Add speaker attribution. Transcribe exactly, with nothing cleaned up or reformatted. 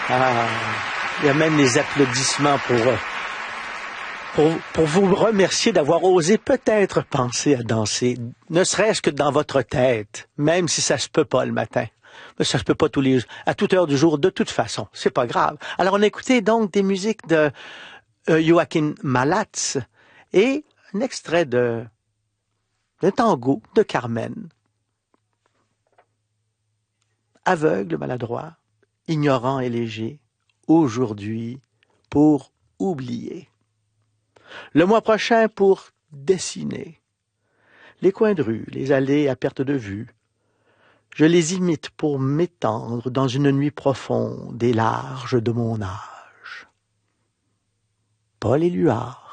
Speaker 1: Ah, il y a même les applaudissements pour, pour, pour vous remercier d'avoir osé peut-être penser à danser, ne serait-ce que dans votre tête, même si ça se peut pas le matin. Mais ça se peut pas tous les à toute heure du jour, de toute façon. C'est pas grave. Alors, on a écouté donc des musiques de euh, Joachim Malatz et un extrait de, de tango de Carmen. Aveugle, maladroit, ignorant et léger, aujourd'hui, pour oublier. Le mois prochain, pour dessiner. Les coins de rue, les allées à perte de vue. Je les imite pour m'étendre dans une nuit profonde et large de mon âge. Pas les luards,